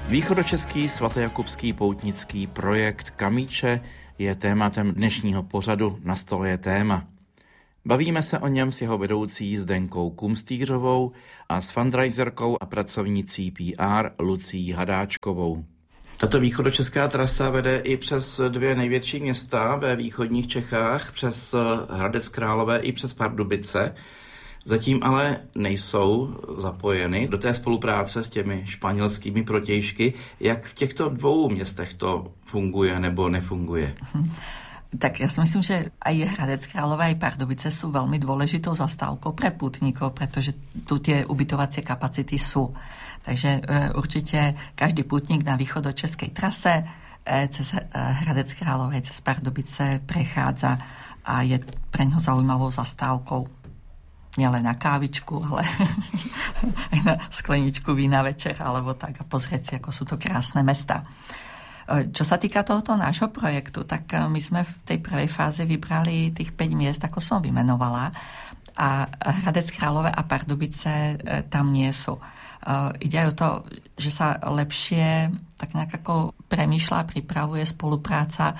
Východočeský svatojakubský poutnický projekt Kamíče je tématem dnešního pořadu Na stole je téma. Bavíme se o něm s jeho vedoucí Zdenkou Kumstýřovou a s fundraiserkou a pracovnicí PR Lucí Hadáčkovou. Tato východočeská trasa vede i přes dvě největší města ve východních Čechách, přes Hradec Králové i přes Pardubice. Zatím ale nejsou zapojeny do té spolupráce s těmi španělskými protějšky. Jak v těchto dvou městech to funguje nebo nefunguje? Tak ja si myslím, že aj Hradec Králové, aj Pardubice sú veľmi dôležitou zastávkou pre pútnikov, pretože tu tie ubytovacie kapacity sú. Takže určite každý pútnik na východočeskej trase cez Hradec Králové, cez Pardubice prechádza a je pre ňo zaujímavou zastávkou. Nielen na kávičku, ale aj na skleničku vína večer, alebo tak a pozrieť si, ako sú to krásne mestá. Čo sa týka tohoto nášho projektu, tak my sme v tej prvej fáze vybrali tých 5 miest, ako som vymenovala, a Hradec Králové a Pardubice tam nie sú. Ide aj o to, že sa lepšie tak nejak ako premýšľa, pripravuje spolupráca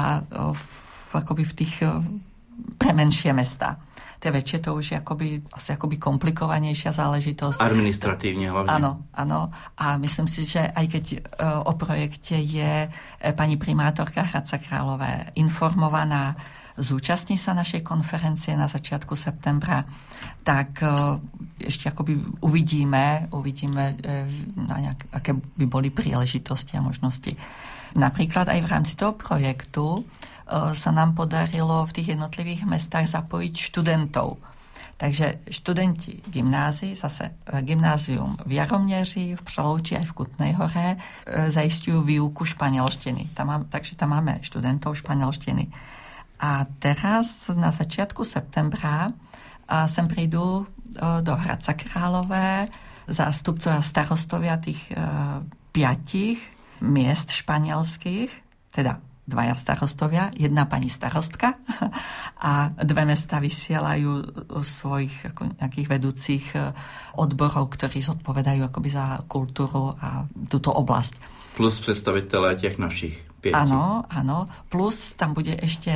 akoby v tých premenšie mestá. Tie väčšie to už je asi komplikovanejšia záležitosť. Administratívne hlavne. Áno. A myslím si, že aj keď o projekte je pani primátorka Hradca Králové informovaná, zúčastní sa našej konferencie na začiatku septembra, tak ešte uvidíme aké by boli príležitosti a možnosti. Napríklad aj v rámci toho projektu sa nám podarilo v tých jednotlivých mestách zapojiť študentov. Takže študenti gymnázií, zase gymnázium v Jaromneři, v Přelouči aj v Kutnej Hore, zaisťujú výuku španielštiny. Takže tam máme študentov španielštiny. A teraz na začiatku septembra sem prídu do Hradca Králové zástupcovia starostovia tých 5 miest španielských, teda 2 starostovia, 1 pani starostka a 2 mesta vysielajú svojich nejakých vedúcich odborov, ktorí zodpovedajú akoby za kultúru a túto oblasť. Plus predstaviteľe tých našich 5. Áno. Plus tam bude ešte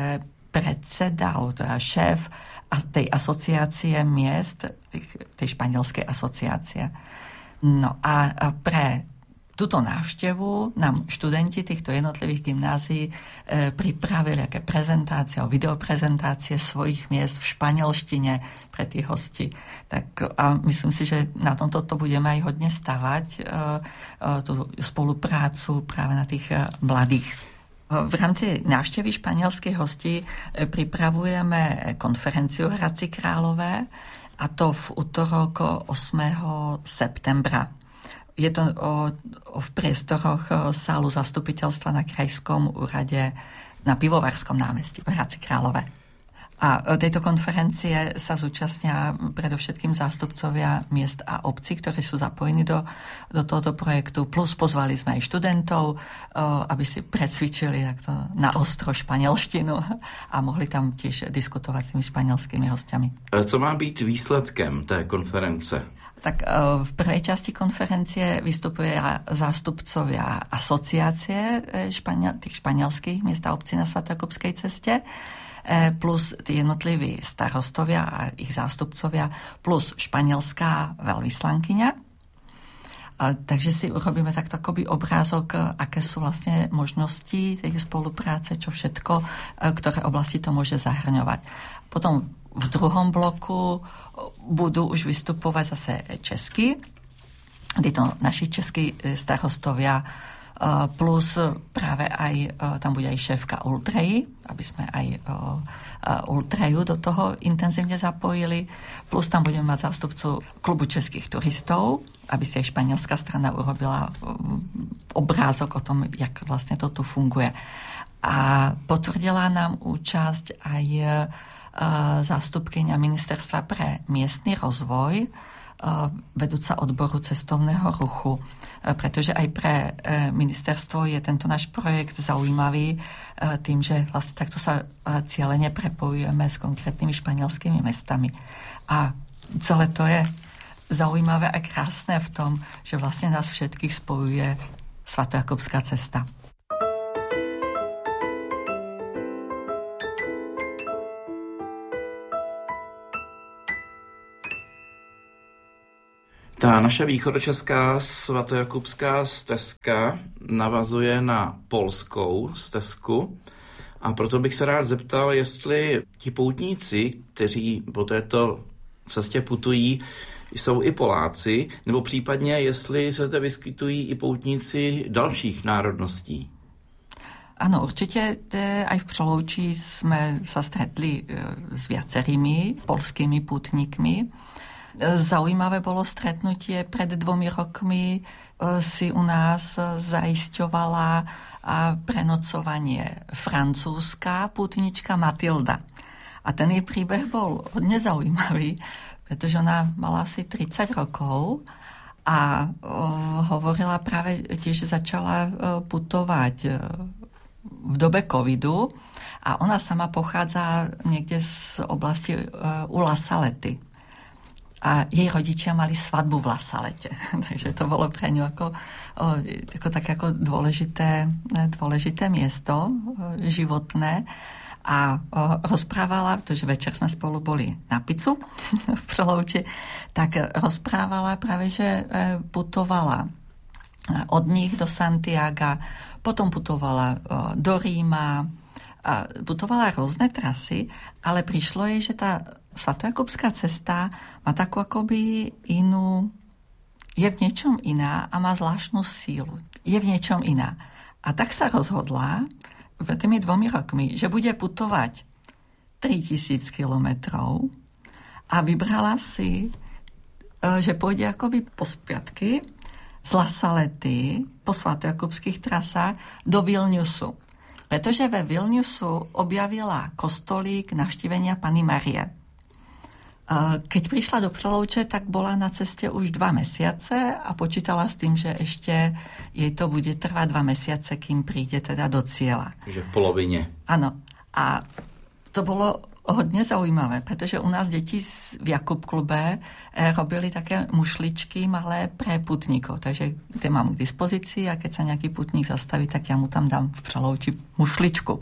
predseda, teda šéf tej asociácie miest, tej španielskej asociácie. No a pre túto návštevu nám študenti týchto jednotlivých gymnázií pripravili aké prezentácie, videoprezentácie svojich miest v španielštine pre tých hostí. Tak a myslím si, že na tomto to budeme aj hodne stavať, tú spoluprácu práve na tých mladých. V rámci návštevy španielských hostí pripravujeme konferenciu Hradci Králové, a to v utorok 8. septembra. Je to v priestoroch sálu zastupiteľstva na Krajskom úrade na Pivovarskom námestí v Hradci Králové. A tejto konferencie sa zúčastnia predovšetkým zástupcovia miest a obcí, ktorí sú zapojení do tohoto projektu. Plus pozvali sme aj študentov, aby si precvičili takto na ostro španielštinu a mohli tam tiež diskutovať s tými španielskými hostiami. Co má byť výsledkem té konference? Tak v prvej časti konferencie vystupuje zástupcovia asociácie tých španielských miest a obcí na Svatojakubskej ceste, plus tí jednotliví starostovia a ich zástupcovia, plus španielská veľvyslankyňa. Takže si urobíme takto akoby obrázok, aké sú vlastne možnosti tej spolupráce, čo všetko, ktoré oblasti to môže zahrňovať. Potom v druhom bloku budú už vystupovať zase česky, títo naši českí starostovia, plus práve aj tam bude aj šéfka Ultreji, aby sme aj Ultreju do toho intenzívne zapojili, plus tam budeme mať zástupcu klubu českých turistov, aby si aj španielská strana urobila obrázok o tom, jak vlastne to tu funguje. A potvrdila nám účasť aj zástupkyňa Ministerstva pre miestny rozvoj, vedúca odboru cestovného ruchu, pretože aj pre ministerstvo je tento náš projekt zaujímavý tým, že vlastne takto sa cieľene prepojujeme s konkrétnymi španielskými mestami. A celé to je zaujímavé a krásne v tom, že vlastne nás všetkých spojuje svatojakubská cesta. Ta naše východočeská svatojakubská stezka navazuje na polskou stezku a proto bych se rád zeptal, jestli ti poutníci, kteří po této cestě putují, jsou i Poláci, nebo případně jestli se zde vyskytují i poutníci dalších národností. Áno, určite aj v Přelouči sme sa stretli s viacerými polskými pútnikmi. Zaujímavé bolo stretnutie. Pred 2 rokmi si u nás zaisťovala prenocovanie francúzska pútnička Matilda. A ten jej príbeh bol hodne zaujímavý, pretože ona mala asi 30 rokov a hovorila práve tiež, že začala putovať v dobe covidu a ona sama pochádza niekde z oblasti u La Salety. A jej rodičia mali svadbu v La Salete. Takže to bolo pre ňu ako dôležité miesto životné. A rozprávala, pretože večer sme spolu boli na pizzu v Přelouči, tak rozprávala práve, že putovala od nich do Santiaga, potom putovala do Ríma, a putovala rôzne trasy, ale prišlo jej, že tá svatojakubská cesta má takú akoby inú, je v niečom iná a má zvláštnu sílu. Je v niečom iná. A tak sa rozhodla pred tými 2 rokmi, že bude putovať 3000 kilometrov a vybrala si, že pôjde akoby po spiatky z La Salety po svatojakubských trasách do Vilniusu. Pretože ve Vilniusu objavila kostolík navštívenia Panny Márie. Keď prišla do Přelouče, tak bola na ceste už 2 mesiace a počítala s tým, že ešte jej to bude trvať 2 mesiace, kým príde teda do cieľa. Takže v polovine. Áno. A to bolo hodne zaujímavé, pretože u nás deti v Jakub klube robili také mušličky malé pre putníkov. Takže tie mám k dispozícii a keď sa nejaký putník zastaví, tak ja mu tam dám v Přelouči mušličku.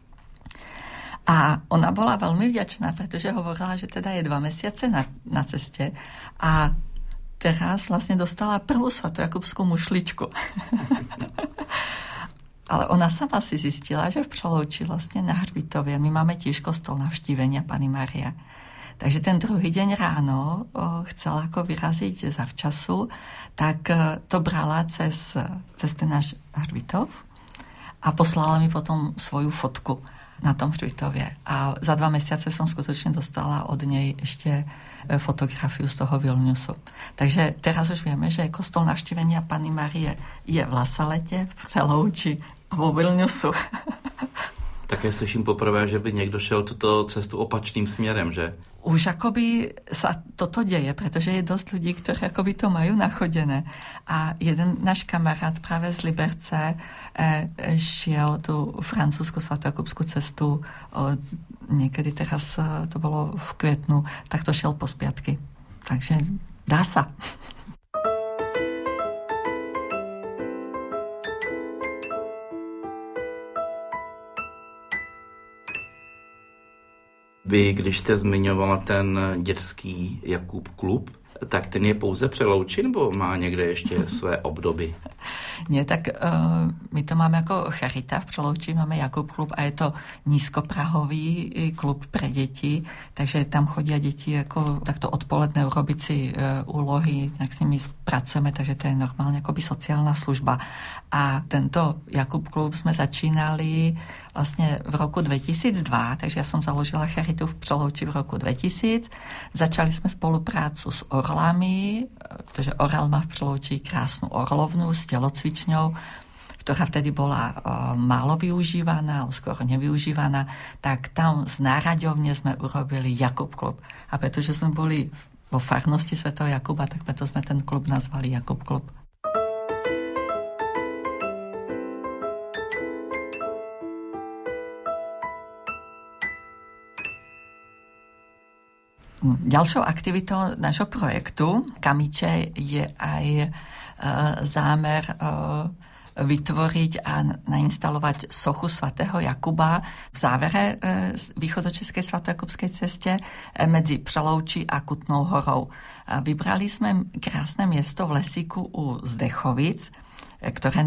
A ona bola veľmi vďačná, pretože hovorila, že teda je 2 mesiace na ceste a teraz vlastne dostala prvú svatojakubskú mušličku. Ale ona sama si zistila, že v Přelouči vlastne na Hřbitovie my máme tiež kostol navštívenia Panny Márie. Takže ten druhý deň ráno chcela ako vyraziť zavčasu, tak to brala cez ten náš Hřbitov a poslala mi potom svoju fotku na tom Hřbitovie. A za 2 mesiace som skutočne dostala od nej ešte fotografiu z toho Vilniusu. Takže teraz už vieme, že kostol navštívenia Panny Márie je v La Salete, v Přelouči a vo Vilniusu. Také slyším poprvé, že by niekto šel túto cestu opačným smerom, že? Už akoby sa toto deje, pretože je dosť ľudí, ktorí akoby to majú nachodené. A jeden náš kamarát práve z Liberce šiel tú francúzsku svatojakubskú cestu niekedy teraz, to bolo v květnu, tak to šiel po spiatky. Takže dá sa. Vy, když jste zmiňovala ten dětský Jakub klub, tak ten je pouze Přelouči, nebo má někde ještě své obdoby? Nie, tak my to máme ako Charita v Přelouči, máme Jakub klub a je to nízkoprahový klub pre deti, takže tam chodia deti ako takto odpoledne urobiť si úlohy, tak s nimi pracujeme, takže to je normálne akoby sociálna služba. A tento Jakub klub sme začínali vlastne v roku 2002, takže ja som založila Charitu v Přelouči v roku 2000. Začali sme spoluprácu s orlami, pretože orel má v Přelouči krásnu orlovnu s telocvičňou, ktorá vtedy bola málo využívaná, skoro nevyužívaná, tak tam z náraďovne sme urobili Jakub klub. A pretože sme boli vo farnosti svätého Jakuba, tak preto sme ten klub nazvali Jakub klub. Ďalšou aktivitou nášho projektu Kamíče je aj zámer vytvoriť a nainstalovať sochu svätého Jakuba v závere východočeskej svatojakubskej ceste medzi Přeloučí a Kutnou horou. Vybrali sme krásne miesto v lesíku u Zdechovic, ktoré